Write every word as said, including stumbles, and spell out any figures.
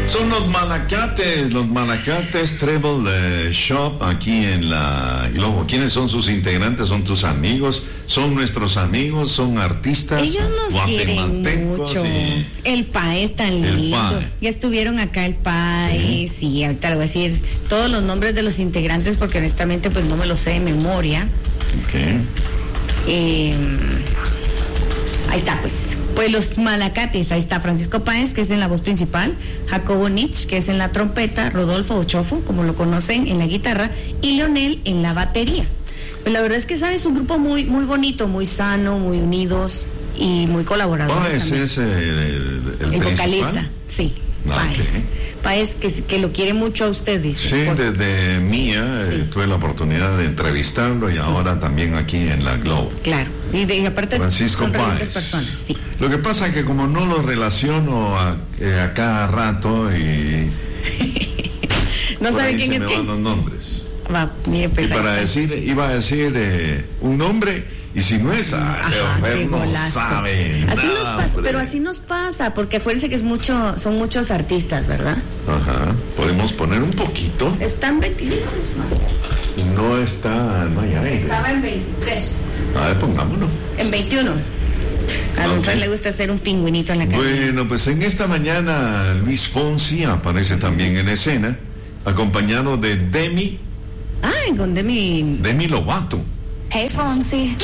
Son los Malacates, los Malacates Travel eh, Shop aquí en la Globo. ¿Quiénes son sus integrantes? ¿Son tus amigos? ¿Son nuestros amigos? ¿Son artistas? Ellos nos quieren mucho. Y... El Pae es tan el lindo. Pae. Ya estuvieron acá el Pae, sí. sí, ahorita le voy a decir todos los nombres de los integrantes porque honestamente pues no me los sé de memoria. Ok. Eh, ahí está pues. Pues los Malacates, ahí está Francisco Páez, que es en la voz principal, Jacobo Nich, que es en la trompeta, Rodolfo Ochofo, como lo conocen, en la guitarra, y Leonel en la batería. Pues la verdad es que, ¿sabes? Un grupo muy muy bonito, muy sano, muy unidos y muy colaboradores. Páez es el, el, el, el vocalista, sí, ah, Páez. Okay. Páez, que, que lo quiere mucho a ustedes. Sí, por... desde Mía sí. eh, tuve la oportunidad de entrevistarlo y sí. ahora también aquí en la Globo. Claro, y, de, y aparte Francisco son Páez. Personas, sí. Lo que pasa es que como no lo relaciono a, eh, a cada rato y... no sabe quién se es me quién. Van los nombres. Va, mire, pues, y para decir, iba a decir eh, un nombre... Y si no es, ah, no sabe así nada, nos pasa, pero así nos pasa, porque acuérdense que es mucho, son muchos artistas, ¿verdad? Ajá, podemos poner un poquito. Están veinticinco más. No está, no hay aire. Estaba en veintitrés. A ver, pongámonos. En veintiuno. A don Fer le gusta hacer un pingüinito en la cara. Bueno, pues en esta mañana Luis Fonsi aparece también en escena, acompañado de Demi. Ah, con Demi. Demi Lovato. Hey, Fonsi.